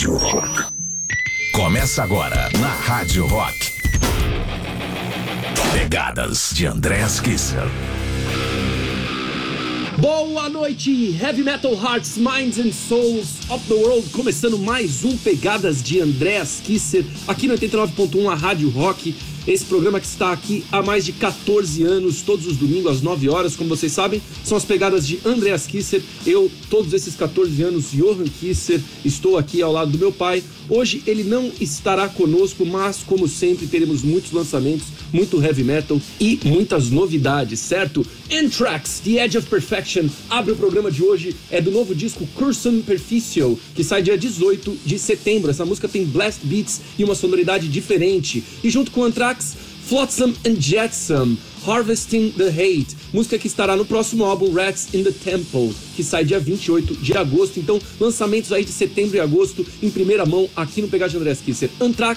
Rádio Rock. Começa agora na Rádio Rock. Pegadas de Andreas Kisser. Boa noite, Heavy Metal Hearts, Minds and Souls of the World. Começando mais um Pegadas de Andreas Kisser, aqui no 89.1, a Rádio Rock. Esse programa que está aqui há mais de 14 anos, todos os domingos às 9 horas, como vocês sabem, são as Pegadas de Andreas Kisser. Eu, todos esses 14 anos, Johan Kisser, estou aqui ao lado do meu pai. Hoje ele não estará conosco, mas como sempre teremos muitos lançamentos, muito heavy metal e muitas novidades, certo? Anthrax, The Edge of Perfection, abre o programa de hoje, é do novo disco Cursum Perficio, que sai dia 18 de setembro. Essa música tem blast beats e uma sonoridade diferente. E junto com Anthrax, Flotsam and Jetsam, Harvesting the Hate, música que estará no próximo álbum Rats in the Temple, que sai dia 28 de agosto. Então, lançamentos aí de setembro e agosto em primeira mão aqui no Pegadas de Andreas Kisser. Anthrax,